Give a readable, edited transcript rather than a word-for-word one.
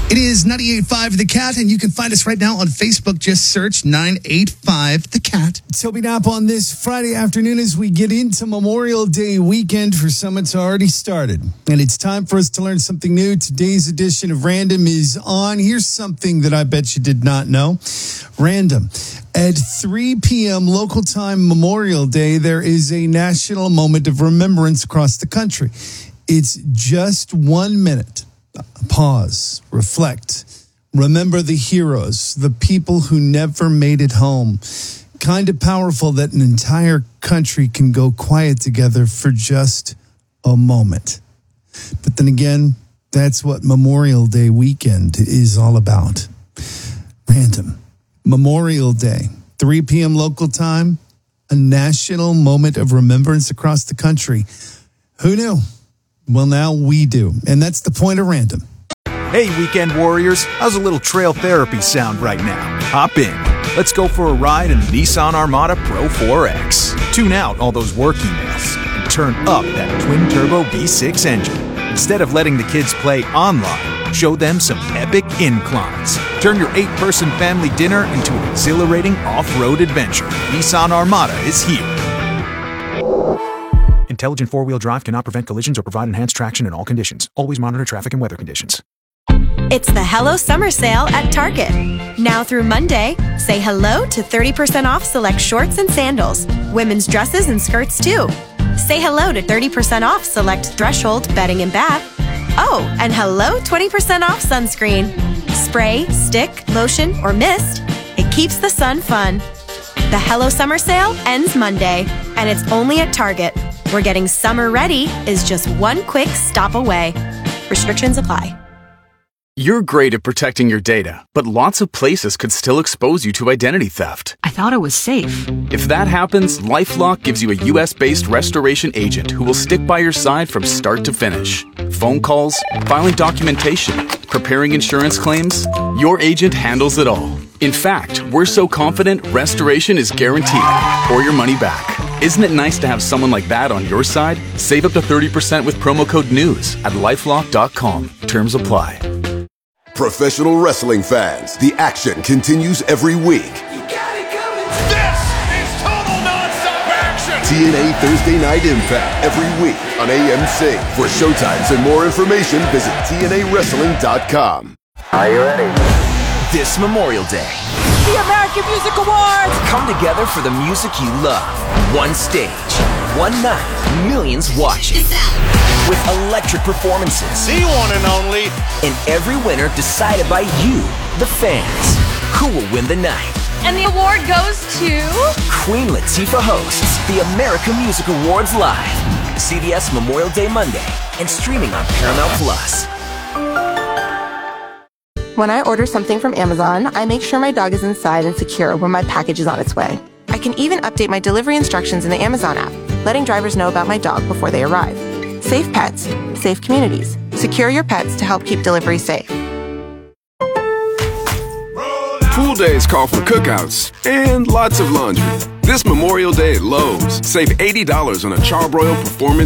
It is 98.5 The Cat, and you can find us right now on Facebook. Just search 985 The Cat. Toby Knapp on this Friday afternoon as we get into Memorial Day weekend. For some, it's already started, and it's time for us to learn something new. Today's edition of Random is on. Here's something that I bet you did not know. Random. At 3 p.m. local time Memorial Day, there is a national moment of remembrance across the country. It's just 1 minute. Pause, reflect, remember the heroes, the people who never made it home. Kind of powerful that an entire country can go quiet together for just a moment. But then again, that's what Memorial Day weekend is all about. Random. Memorial Day, 3 p.m. local time, a national moment of remembrance across the country. Who knew? Well, now we do. And that's the point of Random. Hey, weekend warriors. How's a little trail therapy sound right now? Hop in. Let's go for a ride in the Nissan Armada Pro 4X. Tune out all those work emails and turn up that twin-turbo V6 engine. Instead of letting the kids play online, show them some epic inclines. Turn your 8-person family dinner into an exhilarating off-road adventure. Nissan Armada is here. Intelligent four-wheel drive cannot prevent collisions or provide enhanced traction in all conditions. Always monitor traffic and weather conditions. It's the Hello Summer Sale at Target. Now through Monday, say hello to 30% off select shorts and sandals. Women's dresses and skirts too. Say hello to 30% off select Threshold bedding and bath. Oh, and hello 20% off sunscreen. Spray, stick, lotion, or mist. It keeps the sun fun. The Hello Summer Sale ends Monday, and it's only at Target. We're getting summer ready is just one quick stop away. Restrictions apply. You're great at protecting your data, but lots of places could still expose you to identity theft. I thought it was safe. If that happens, LifeLock gives you a US-based restoration agent who will stick by your side from start to finish. Phone calls, filing documentation, preparing insurance claims, your agent handles it all. In fact, we're so confident restoration is guaranteed or your money back. Isn't it nice to have someone like that on your side? Save up to 30% with promo code NEWS at LifeLock.com. Terms apply. Professional wrestling fans, the action continues every week. You got it coming. This is total nonstop action. TNA Thursday Night Impact every week on AMC. For showtimes and more information, visit TNAWrestling.com. Are you ready? This Memorial Day, the American Music Awards come together for the music you love. One stage, one night, millions watching. With electric performances. The one and only. And every winner decided by you, the fans. Who will win the night? And the award goes to... Queen Latifah hosts the American Music Awards live. CBS Memorial Day Monday and streaming on Paramount Plus. When I order something from Amazon, I make sure my dog is inside and secure when my package is on its way. I can even update my delivery instructions in the Amazon app, letting drivers know about my dog before they arrive. Safe pets, safe communities. Secure your pets to help keep delivery safe. Pool days call for cookouts and lots of laundry. This Memorial Day at Lowe's, save $80 on a Charbroil Performance